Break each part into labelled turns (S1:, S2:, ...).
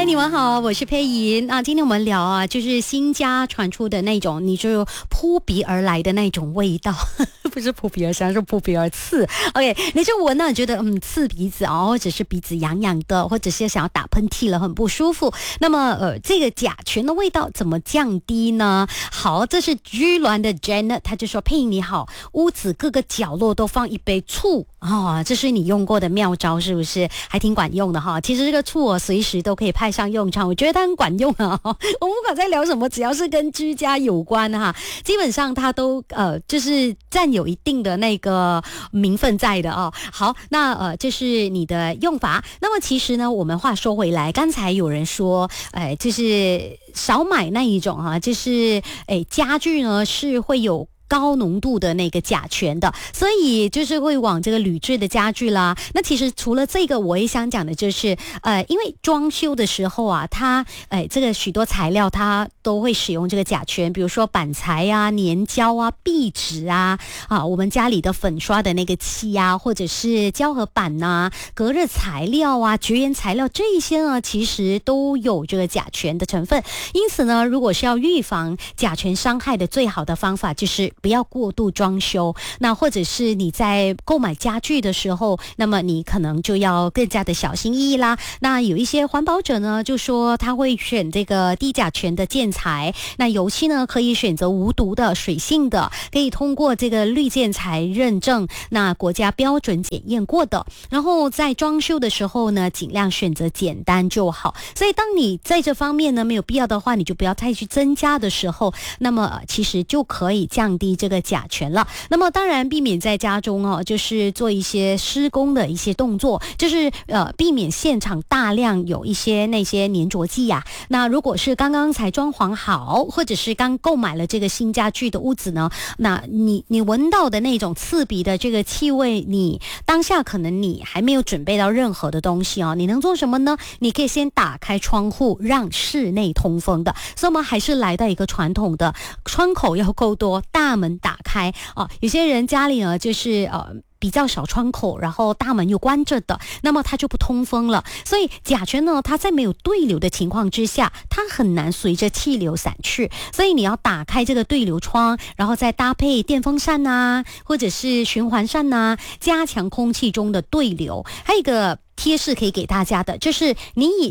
S1: 你们好，我是佩莹啊。今天我们聊啊，就是新家传出的那种，你就扑鼻而来的那种味道，不是扑鼻而香，是扑鼻而刺。OK， 你就闻到觉得刺鼻子啊，或者是鼻子痒痒的，或者是想要打喷嚏了，很不舒服。那么这个甲醛的味道怎么降低呢？好，这是居銮的 Janet， 他就说：佩莹你好，屋子各个角落都放一杯醋啊，这是你用过的妙招是不是？还挺管用的哈。其实这个醋我随时都可以派上用场，我觉得它很管用啊。我不管在聊什么，只要是跟居家有关哈，基本上它都就是占有一定的那个名分在的哦。好，那这是你的用法。那么其实呢，我们话说回来，刚才有人说，就是少买那一种哈，就是家具呢是会有高浓度的那个甲醛的，所以就是会往这个铝制的家具啦。那其实除了这个，我也想讲的就是，因为装修的时候啊，它这个许多材料它都会使用这个甲醛，比如说板材啊、粘胶啊、壁纸啊，我们家里的粉刷的那个漆啊，或者是胶合板啊、隔热材料啊、绝缘材料这一些呢，其实都有这个甲醛的成分。因此呢，如果是要预防甲醛伤害的最好的方法就是不要过度装修，那或者是你在购买家具的时候，那么你可能就要更加的小心翼翼啦。那有一些环保者呢，就说他会选这个低甲醛的建材，那油漆呢可以选择无毒的、水性的，可以通过这个绿建材认证，那国家标准检验过的。然后在装修的时候呢，尽量选择简单就好。所以当你在这方面呢没有必要的话，你就不要太去增加的时候，那么其实就可以降低这个甲醛了。那么当然避免在家中就是做一些施工的一些动作，就是避免现场大量有一些那些粘着剂啊。那如果是刚刚才装潢好，或者是刚购买了这个新家具的屋子呢，那你闻到的那种刺鼻的这个气味，你当下可能你还没有准备到任何的东西你能做什么呢？你可以先打开窗户，让室内通风的。所以我们还是来到一个传统的，窗口要够多，大门打开有些人家里呢就是比较少窗口，然后大门又关着的，那么它就不通风了。所以甲醛呢，它在没有对流的情况之下，它很难随着气流散去。所以你要打开这个对流窗，然后再搭配电风扇啊，或者是循环扇啊，加强空气中的对流。还有一个贴士可以给大家的，就是你以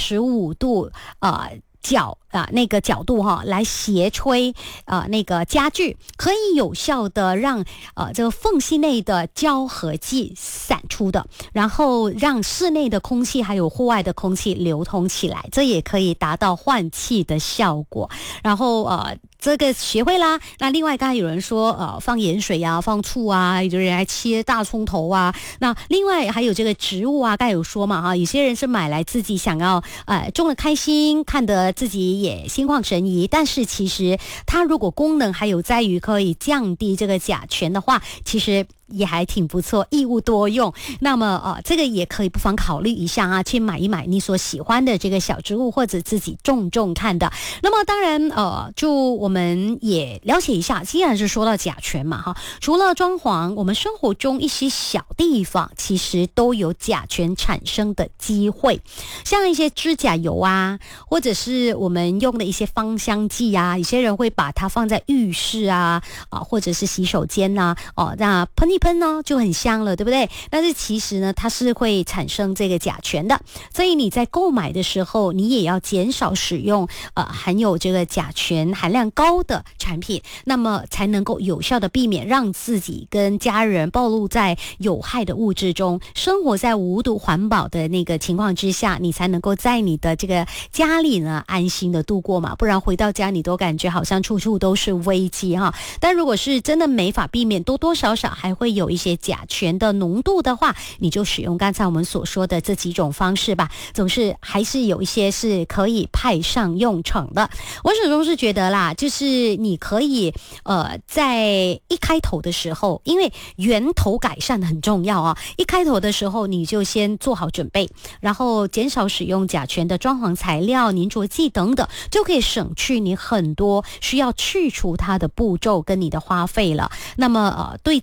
S1: 45度那个角度来斜吹那个家具，可以有效的让这个缝隙内的胶合剂散出的，然后让室内的空气还有户外的空气流通起来，这也可以达到换气的效果。然后这个学会啦。那另外刚才有人说放盐水啊，放醋啊，有人还切大葱头啊。那另外还有这个植物啊，刚才有说嘛有些人是买来自己想要种了开心，看得自己也心旷神怡，但是其实它如果功能还有在于可以降低这个甲醛的话，其实也还挺不错，一物多用。那么这个也可以不妨考虑一下去买一买你所喜欢的这个小植物，或者自己种看的。那么当然就我们也了解一下，既然是说到甲醛嘛除了装潢，我们生活中一些小地方其实都有甲醛产生的机会，像一些指甲油啊，或者是我们用的一些芳香剂啊，有些人会把它放在浴室或者是洗手间那喷一喷呢就很香了，对不对？但是其实呢，它是会产生这个甲醛的，所以你在购买的时候，你也要减少使用含有这个甲醛含量高的产品，那么才能够有效的避免让自己跟家人暴露在有害的物质中，生活在无毒环保的那个情况之下，你才能够在你的这个家里呢安心的度过嘛，不然回到家你都感觉好像处处都是危机但如果是真的没法避免，多多少少还会有一些甲醛的浓度的话，你就使用刚才我们所说的这几种方式吧，总是还是有一些是可以派上用场的。我始终是觉得啦，就是你可以在一开头的时候，因为源头改善很重要一开头的时候你就先做好准备，然后减少使用甲醛的装潢材料、粘着剂等等，就可以省去你很多需要去除它的步骤跟你的花费了。那么对自己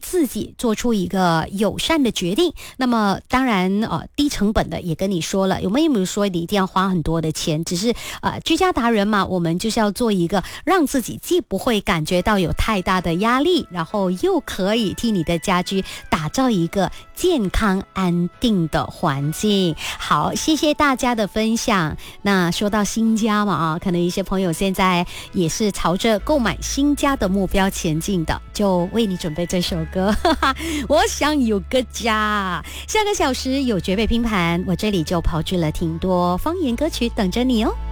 S1: 己做出一个友善的决定。那么当然低成本的也跟你说了，有没有说你一定要花很多的钱，只是居家达人嘛，我们就是要做一个让自己既不会感觉到有太大的压力，然后又可以替你的家居打造一个健康安定的环境。好，谢谢大家的分享。那说到新家嘛可能一些朋友现在也是朝着购买新家的目标前进的，就为你准备这首歌我想有个家。下个小时有绝配拼盘，我这里就炮制了挺多方言歌曲等着你哦。